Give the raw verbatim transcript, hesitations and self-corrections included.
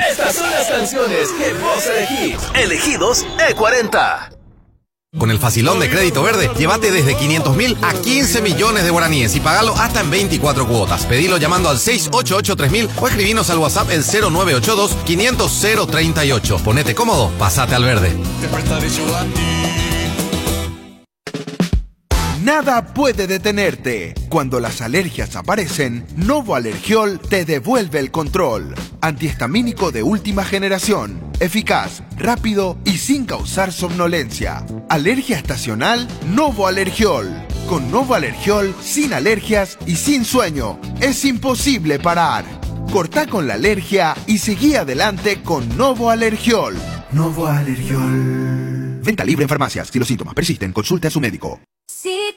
Estas son las canciones que vos elegís. Elegidos E cuarenta. Con el facilón de Crédito Verde, llévate desde quinientos mil a quince millones de guaraníes y pagalo hasta en veinticuatro cuotas. Pedilo llamando al seis ocho ocho tres mil o escribinos al WhatsApp el cero nueve ocho dos quinientos cero treinta y ocho. Ponete cómodo, pasate al verde. Nada puede detenerte. Cuando las alergias aparecen, Novo Alergiol te devuelve el control. Antihistamínico de última generación. Eficaz, rápido y sin causar somnolencia. Alergia estacional, Novo Alergiol. Con Novo Alergiol, sin alergias y sin sueño, es imposible parar. Cortá con la alergia y seguí adelante con Novo Alergiol. Novo Alergiol. Venta libre en farmacias. Si los síntomas persisten, consulte a su médico.